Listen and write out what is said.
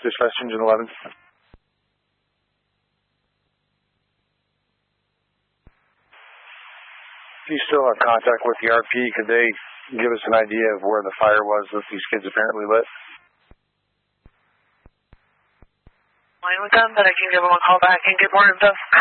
Dispatch Engine 11. If you still have contact with the RP, could they give us an idea of where the fire was that these kids apparently lit? Line with them, but I can give them a call back and get more info.